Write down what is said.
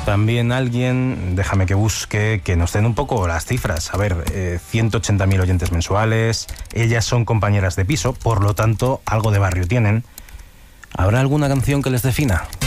También alguien, déjame que busque, que nos den un poco las cifras. A ver, 180.000 oyentes mensuales, ellas son compañeras de piso, por lo tanto, algo de barrio tienen. ¿Habrá alguna canción que les defina?